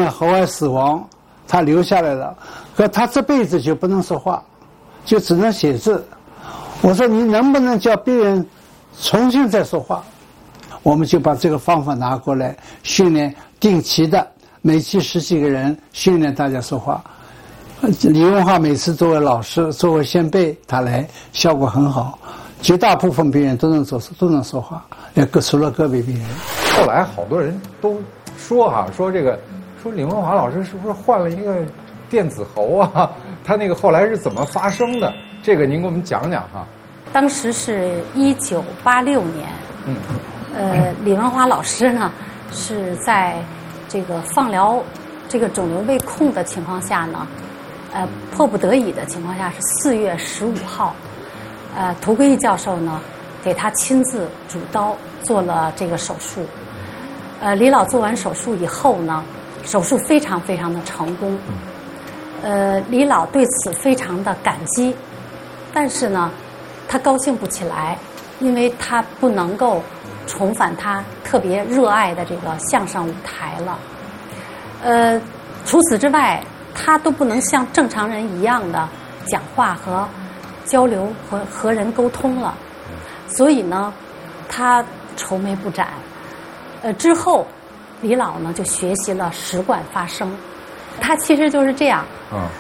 人喉癌死亡，他留下来了，可他这辈子就不能说话，就只能写字。我说你能不能叫病人重新再说话？我们就把这个方法拿过来训练，定期的每期10几个人训练大家说话。李文华每次作为老师，作为先辈，他来效果很好，绝大部分病人都能说话，除了个别病人。 后来好多人都说说李文华老师是不是换了一个电子喉啊？他那个后来是怎么发生的？这个您给我们讲讲哈。 当时是1986年，李文华老师呢是在这个放疗这个肿瘤未控的情况下呢，迫不得已的情况下是4月15号，涂圭义教授呢给他亲自主刀做了这个手术。李老做完手术以后呢，手术非常非常的成功。李老对此非常的感激，但是呢，他高兴不起来，因为他不能够重返他特别热爱的这个相声舞台了。除此之外，他都不能像正常人一样的讲话和交流和人沟通了，所以呢，他愁眉不展。之后，李老呢就学习了食管发声，他其实就是这样。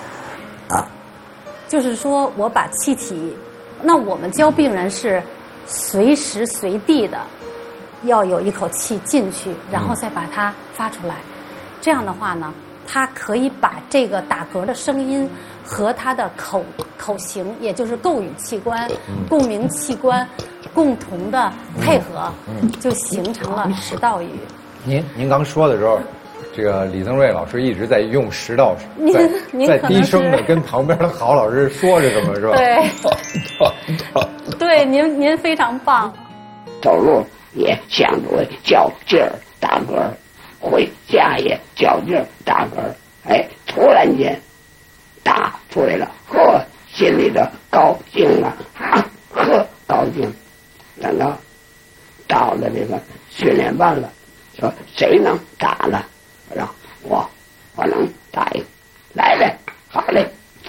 就是说我把气体，那我们教病人是随时随地的要有一口气进去，然后再把它发出来。这样的话呢，他可以把这个打嗝的声音和他的口型，也就是构语器官、共鸣器官共同的配合，就形成了食道语。 您刚说的时候，这个李增瑞老师一直在用食道，在低声的跟旁边的郝老师说着什么，是吧？ 对，对，您非常棒。 走路也相对较劲儿打嗝，回家也较劲儿打嗝，突然间打出来了，心里的高兴了，高兴。等到了这个训练班了，说谁能打了？我能打一个，来，好嘞。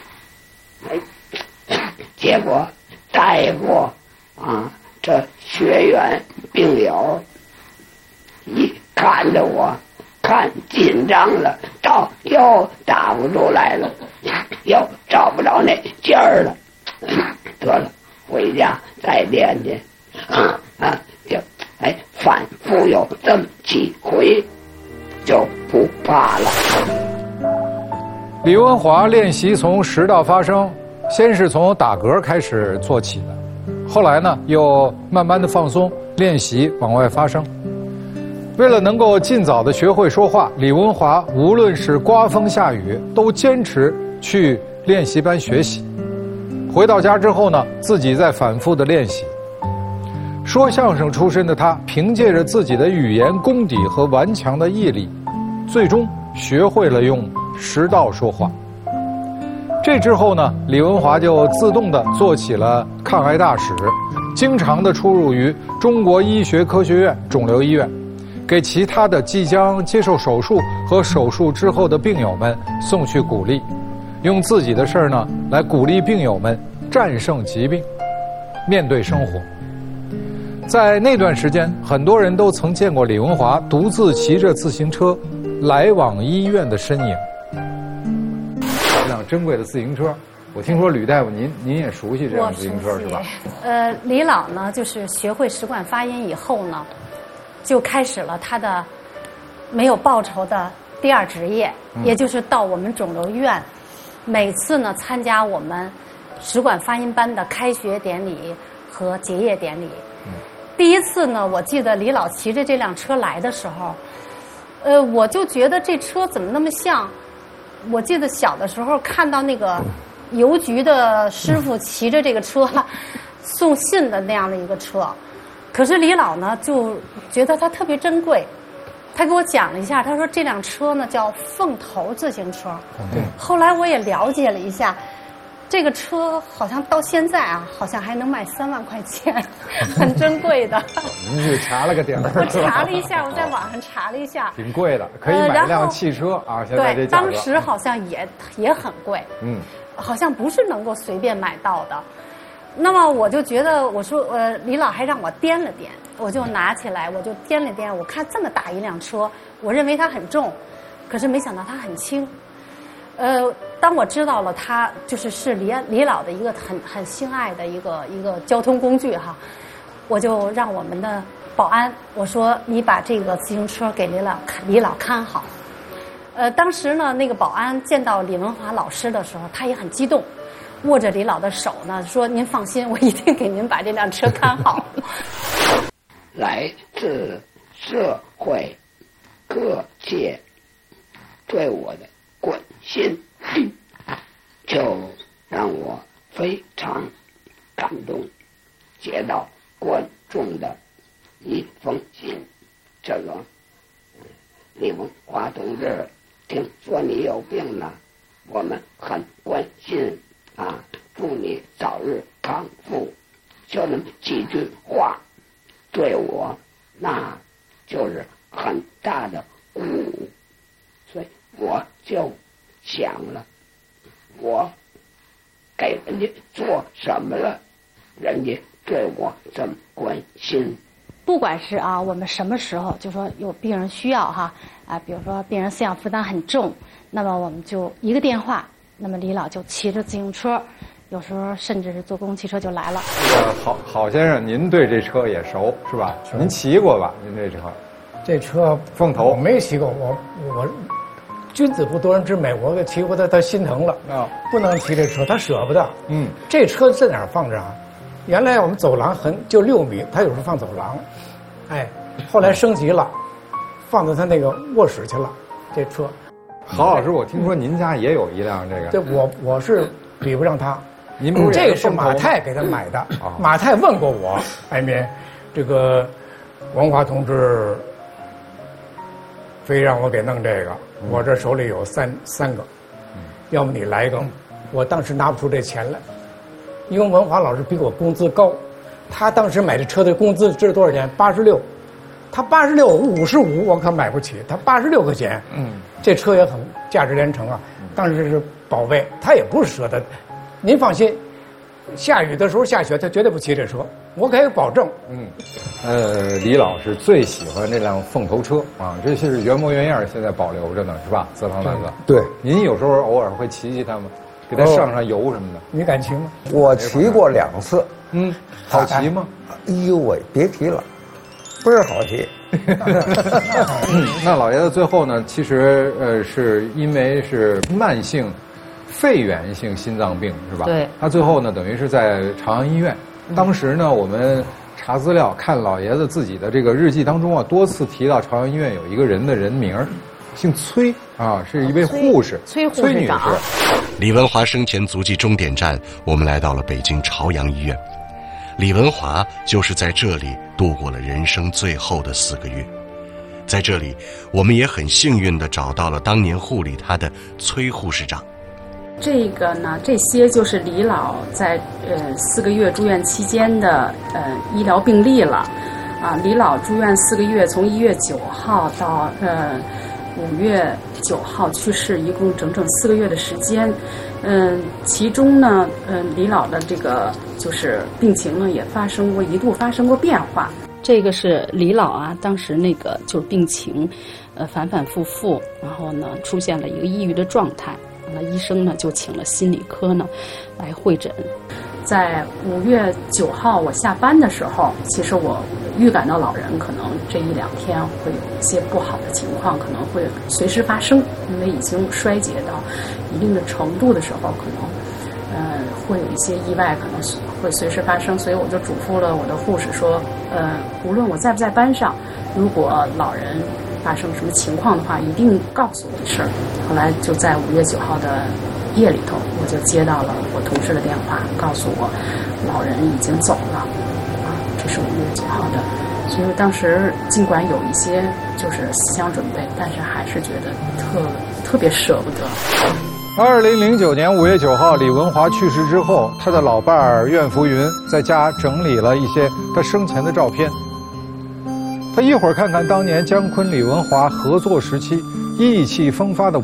结果大夫这学员病友一看着我，看紧张了，又打不出来了，又找不着那劲儿了，得了，回家再练去。就反复有这么几回，就不怕了。 李文华练习从食道发声，先是从打嗝开始做起的，后来呢又慢慢的放松，练习往外发声。为了能够尽早的学会说话，李文华无论是刮风下雨，都坚持去练习班学习。回到家之后呢，自己再反复的练习。说相声出身的他，凭借着自己的语言功底和顽强的毅力，最终学会了用食道说话。这之后呢，李文华就自动地做起了抗癌大使，经常地出入于中国医学科学院肿瘤医院，给其他的即将接受手术和手术之后的病友们送去鼓励，用自己的事儿呢来鼓励病友们战胜疾病，面对生活。在那段时间，很多人都曾见过李文华独自骑着自行车来往医院的身影。这辆珍贵的自行车，我听说吕大夫您也熟悉这辆自行车是吧？ 李老呢，就是学会食管发音以后呢，就开始了他的没有报酬的第二职业，也就是到我们肿瘤医院，每次呢参加我们食管发音班的开学典礼和结业典礼。第一次呢，我记得李老骑着这辆车来的时候，我就觉得这车怎么那么像？我记得小的时候看到那个邮局的师傅骑着这个车送信的那样的一个车，可是李老呢就觉得它特别珍贵，他给我讲了一下，他说这辆车呢叫凤头自行车。后来我也了解了一下， 这个车好像到现在啊，好像还能卖3万块钱，很珍贵的。 您去查了个点儿？ 我查了一下，我在网上查了一下， 挺贵的，可以买一辆汽车啊！现在这对， 价格当时好像也很贵，好像不是能够随便买到的。那么我就觉得，我说李老还让我掂了掂，我就拿起来，我就掂了掂，我看这么大一辆车，我认为它很重，可是没想到它很轻。当我知道了它是李老的一个很心爱的一个交通工具哈，我就让我们的保安我说你把这个自行车给李老看好。当时呢，那个保安见到李文华老师的时候，他也很激动，握着李老的手呢，说您放心，我一定给您把这辆车看好。 来自社会各界对我的关心，就让我非常感动。接到观众的一封信，这个李文华同志，听说你有病了，我们很关心啊，祝你早日康复。就那么几句话，对我那就是很大的鼓舞，所以我就想了，我给人家做什么了，人家对我这么关心。 不管是啊，我们什么时候就说有病人需要哈啊，比如说病人饲养负担很重，那么我们就一个电话，那么李老就骑着自行车，有时候甚至是坐公共汽车就来了。 郝先生，您对这车也熟是吧？您骑过吧？您这车？ 这车凤头我没骑过，我君子不夺人之美，我给骑过他心疼了啊，不能骑这车，他舍不得。这车在哪儿放着啊？原来我们走廊就6米，他有时候放走廊，后来升级了，放到他那个卧室去了。这车， 郝老师，我听说您家也有一辆这个。 这我是比不上他。 您不是这个是马太给他买的。马太问过我，艾民，这个文华同志非让我给弄这个，我这手里有三个，要么你来一个。我当时拿不出这钱来，因为文华老师比我工资高，他当时买这车的工资知道多少钱？86，他86，55我可买不起，他86块钱。这车也很价值连城啊。当时是宝贝，他也不是舍得。您放心，下雨的时候下雪，他绝对不骑这车，我可以保证。 李老师最喜欢这辆凤头车啊，这是原模原样，现在保留着呢，是吧？泽堂大哥。 对， 您有时候偶尔会骑它吗？给它上油什么的。 你敢骑吗？ 我骑过2次。 好骑吗？ 哎呦喂，别提了，倍儿好骑。 那老爷子最后呢，其实是因为是慢性肺源性心脏病，是吧？ 对。 他最后呢，等于是在朝阳医院。当时呢，我们查资料看老爷子自己的这个日记当中啊，多次提到朝阳医院有一个人的人名，姓崔啊，是一位护士，崔女士。 李文华生前足迹终点站，我们来到了北京朝阳医院。李文华就是在这里度过了人生最后的4个月。在这里，我们也很幸运地找到了当年护理他的崔护士长。 这个呢，这些就是李老在4个月住院期间的医疗病历了。啊，李老住院4个月，从1月9号到5月9号去世，一共整整4个月的时间。其中呢，李老的这个就是病情呢，也一度发生过变化。这个是李老啊，当时那个就是病情，反反复复，然后呢出现了一个抑郁的状态。那医生呢就请了心理科呢来会诊。在5月9号我下班的时候，其实我预感到老人可能这1-2天会有一些不好的情况，可能会随时发生，因为已经衰竭到一定的程度的时候，可能会有一些意外，可能会随时发生。所以我就嘱咐了我的护士说，无论我在不在班上，如果老人发生什么情况的话，一定告诉我这事儿。后来就在5月9号的夜里头，我就接到了我同事的电话，告诉我老人已经走了，啊，这是5月9号的。所以当时尽管有一些就是思想准备，但是还是觉得特别舍不得。 2009年5月9号，李文华去世之后，他的老伴儿苑浮云在家整理了一些他生前的照片。他一会儿看看当年姜昆、李文华合作时期意气风发的